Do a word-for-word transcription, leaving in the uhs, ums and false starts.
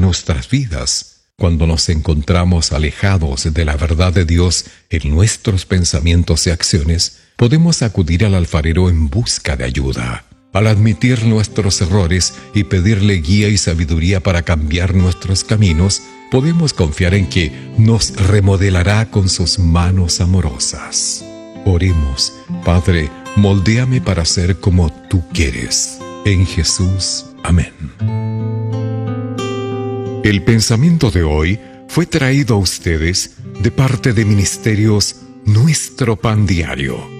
nuestras vidas. Cuando nos encontramos alejados de la verdad de Dios en nuestros pensamientos y acciones, podemos acudir al alfarero en busca de ayuda. Al admitir nuestros errores y pedirle guía y sabiduría para cambiar nuestros caminos, podemos confiar en que nos remodelará con sus manos amorosas. Oremos. Padre, moldéame para ser como tú quieres. En Jesús. Amén. El pensamiento de hoy fue traído a ustedes de parte de Ministerios Nuestro Pan Diario,